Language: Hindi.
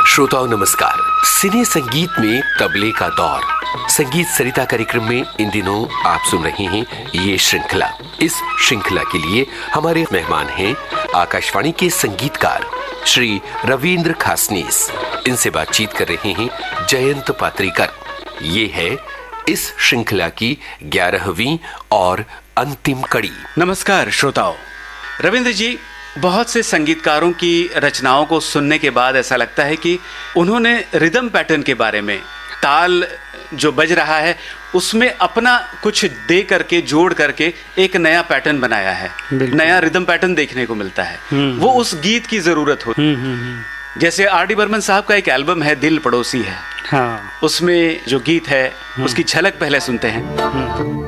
श्रोताओं नमस्कार। सिने संगीत में तबले का दौर, संगीत सरिता कार्यक्रम में इन दिनों आप सुन रहे हैं ये श्रृंखला। इस श्रृंखला के लिए हमारे मेहमान हैं आकाशवाणी के संगीतकार श्री रविंद्र खासनीस। इनसे बातचीत कर रहे हैं जयंत पात्रीकर। ये है इस श्रृंखला की 11वीं और अंतिम कड़ी। नमस्कार श्रोताओ। रविंद्र जी, बहुत से संगीतकारों की रचनाओं को सुनने के बाद ऐसा लगता है कि उन्होंने रिदम पैटर्न के बारे में, ताल जो बज रहा है उसमें अपना कुछ दे करके, जोड़ करके एक नया पैटर्न बनाया है, नया रिदम पैटर्न देखने को मिलता है। वो उस गीत की जरूरत होती है। जैसे आर.डी. बर्मन साहब का एक एल्बम है दिल पड़ोसी है, हाँ। उसमें जो गीत है उसकी झलक पहले सुनते हैं।